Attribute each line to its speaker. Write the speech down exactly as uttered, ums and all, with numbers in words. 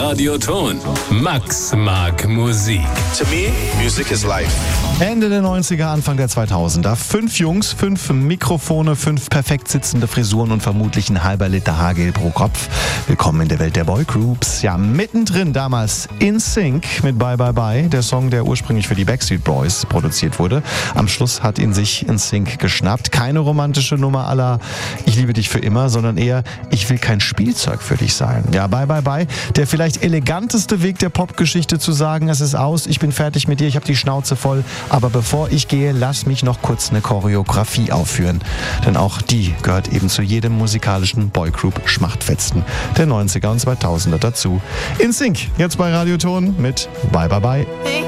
Speaker 1: Radioton. Max mag Musik.
Speaker 2: To me, music is life.
Speaker 3: Ende der neunziger, Anfang der zweitausender. Fünf Jungs, fünf Mikrofone, fünf perfekt sitzende Frisuren und vermutlich ein halber Liter Haargel pro Kopf. Willkommen in der Welt der Boygroups. Ja, mittendrin damals In Sync mit Bye Bye Bye, der Song, der ursprünglich für die Backstreet Boys produziert wurde. Am Schluss hat ihn sich In Sync geschnappt. Keine romantische Nummer à la Ich liebe dich für immer, sondern eher Ich will kein Spielzeug für dich sein. Ja, Bye Bye Bye, der vielleicht eleganteste Weg der Popgeschichte zu sagen, es ist aus, ich bin fertig mit dir, ich habe die Schnauze voll. Aber bevor ich gehe, lass mich noch kurz eine Choreografie aufführen. Denn auch die gehört eben zu jedem musikalischen Boygroup-Schmachtfetzen der neunziger und zweitausender dazu. In Sync, jetzt bei Radioton mit Bye Bye Bye.